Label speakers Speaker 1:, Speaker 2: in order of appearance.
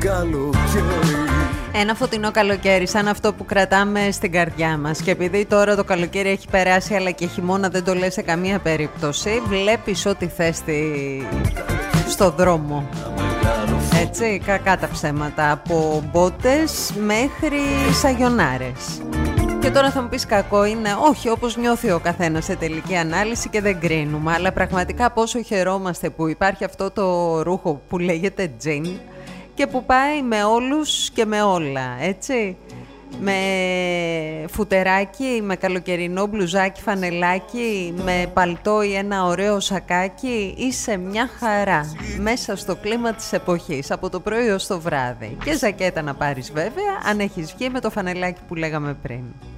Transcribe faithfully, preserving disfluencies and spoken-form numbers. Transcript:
Speaker 1: Καλοκαίρι.
Speaker 2: Ένα φωτεινό καλοκαίρι σαν αυτό που κρατάμε στην καρδιά μας. Και επειδή τώρα το καλοκαίρι έχει περάσει αλλά και χειμώνα δεν το λέει σε καμία περίπτωση, βλέπεις ό,τι θες στη... στο δρόμο. Έτσι, κακά τα ψέματα. Από μπότες μέχρι σαγιονάρες. Και τώρα θα μου πεις κακό είναι, όχι, όπως νιώθει ο καθένας σε τελική ανάλυση και δεν κρίνουμε. Αλλά πραγματικά πόσο χαιρόμαστε που υπάρχει αυτό το ρούχο που λέγεται τζιν και που πάει με όλους και με όλα, έτσι. Με φουτεράκι, με καλοκαιρινό μπλουζάκι, φανελάκι, με παλτό ή ένα ωραίο σακάκι, είσαι μια χαρά μέσα στο κλίμα της εποχής, από το πρωί ως το βράδυ. Και ζακέτα να πάρεις βέβαια, αν έχεις βγει με το φανελάκι που λέγαμε πριν.